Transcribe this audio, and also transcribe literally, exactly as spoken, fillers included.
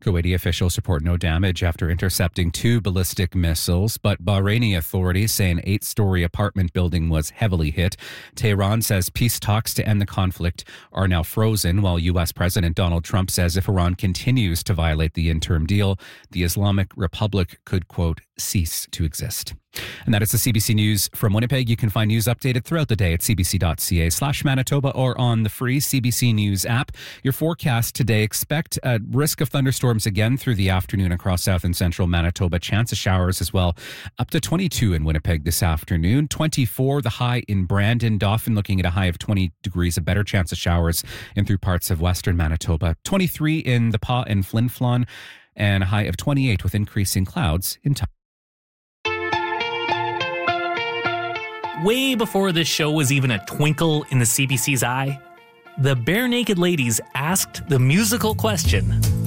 Kuwaiti officials report no damage after intercepting two ballistic missiles, but Bahraini authorities say an eight-story apartment building was heavily hit. Tehran says peace talks to end the conflict are now frozen, while U S. President Donald Trump says if Iran continues to violate the interim deal, the Islamic Republic could, quote, cease to exist. And that is the C B C News from Winnipeg. You can find news updated throughout the day at cbc.ca slash Manitoba or on the free C B C News app. Your forecast today, expect a risk of thunderstorms again through the afternoon across south and central Manitoba. Chance of showers as well. Up to twenty-two in Winnipeg this afternoon. twenty-four the high in Brandon. Dauphin looking at a high of twenty degrees. A better chance of showers in through parts of western Manitoba. twenty-three in the Pas and Flin Flon. And a high of twenty-eight with increasing clouds in time. Way before this show was even a twinkle in the C B C's eye, the Bare Naked Ladies asked the musical question,